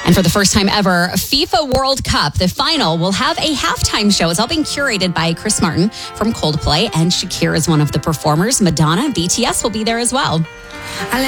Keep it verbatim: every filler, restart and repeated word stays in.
And for the first time ever, FIFA World Cup, the final, will have a halftime show. It's all being curated by Chris Martin from Coldplay, and Shakira is one of the performers. Madonna and B T S will be there as well.